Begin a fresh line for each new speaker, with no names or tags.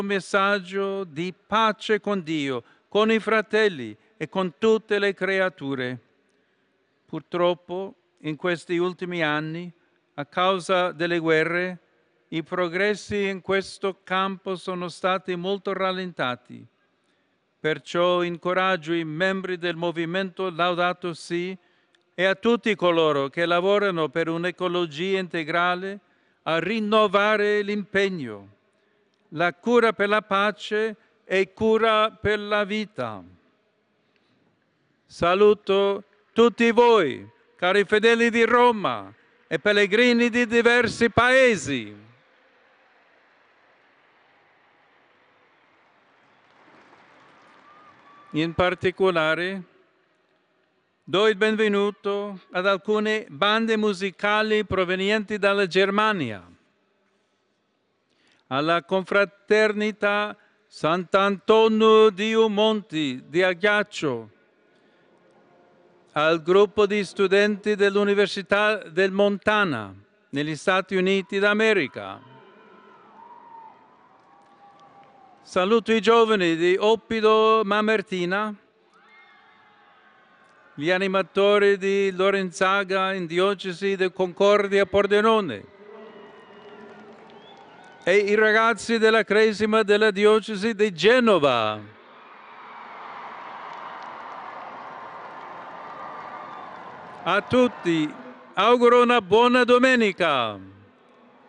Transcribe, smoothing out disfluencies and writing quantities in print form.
messaggio di pace con Dio, con i fratelli e con tutte le creature. Purtroppo, in questi ultimi anni, a causa delle guerre, i progressi in questo campo sono stati molto rallentati. Perciò incoraggio i membri del movimento Laudato Si e a tutti coloro che lavorano per un'ecologia integrale a rinnovare l'impegno. La cura per la pace è cura per la vita. Saluto tutti voi, cari fedeli di Roma e pellegrini di diversi paesi. In particolare, do il benvenuto ad alcune bande musicali provenienti dalla Germania, alla confraternita Sant'Antonio di Umonti di Aghiaccio, al gruppo di studenti dell'Università del Montana negli Stati Uniti d'America. Saluto i giovani di Oppido Mamertina, gli animatori di Lorenzaga in diocesi di Concordia Pordenone e i ragazzi della Cresima della diocesi di Genova. A tutti auguro una buona domenica.